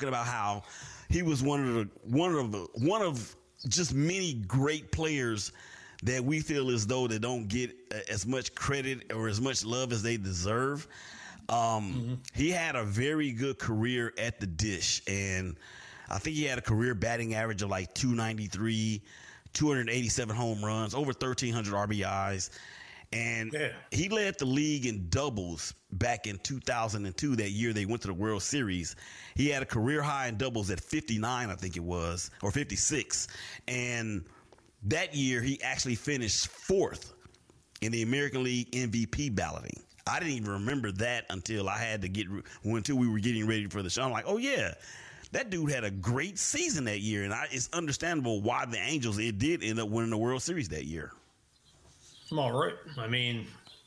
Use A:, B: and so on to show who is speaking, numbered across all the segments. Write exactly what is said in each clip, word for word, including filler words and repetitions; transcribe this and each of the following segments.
A: talking about how he was one of the one of the one of just many great players that we feel as though they don't get as much credit or as much love as they deserve. Um, mm-hmm. He had a very good career at the dish, and I think he had a career batting average of like two ninety-three, two eighty-seven home runs, over thirteen hundred R B Is. And yeah. he led the league in doubles back in two thousand two, that year they went to the World Series. He had a career high in doubles at fifty-nine, I think it was, or fifty-six. And that year he actually finished fourth in the American League M V P balloting. I didn't even remember that until I had to get, until we were getting ready for the show. I'm like, oh yeah, that dude had a great season that year. And I, it's understandable why the Angels, it did end up winning the World Series that year.
B: All right. I mean,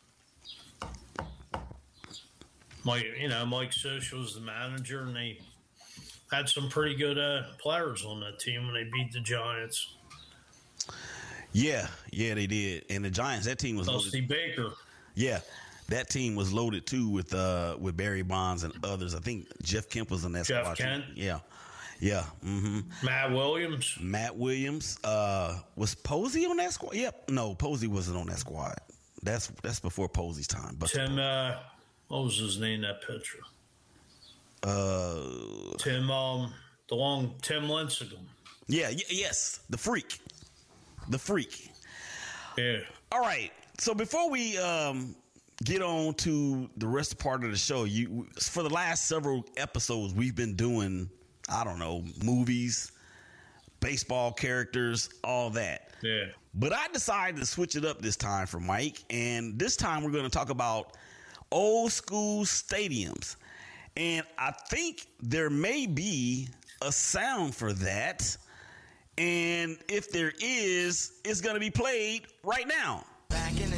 B: Mike, you know, Mike Scioscia was the manager, and they had some pretty good uh, players on that team when they beat the Giants.
A: Yeah, yeah, they did. And the Giants, that team was
B: Dusty
A: loaded.
B: Baker.
A: Yeah, that team was loaded too with uh, with Barry Bonds and others. I think Jeff Kemp was in that
B: Jeff
A: squad.
B: Kent.
A: Too. Yeah. Yeah. Mm-hmm.
B: Matt Williams.
A: Matt Williams. Uh, was Posey on that squad? Yep. No, Posey wasn't on that squad. That's that's before Posey's time. But
B: Tim, uh, what was his name, that pitcher?
A: Uh,
B: Tim, um, the long Tim Lincecum.
A: Yeah, y- yes. The freak. The freak.
B: Yeah.
A: All right. So before we um, get on to the rest part of the show, you for the last several episodes, we've been doing, I don't know, movies, baseball characters, all that.
B: Yeah.
A: But I decided to switch it up this time for Mike. And this time we're going to talk about old school stadiums. And I think there may be a sound for that. And if there is, it's going to be played right now.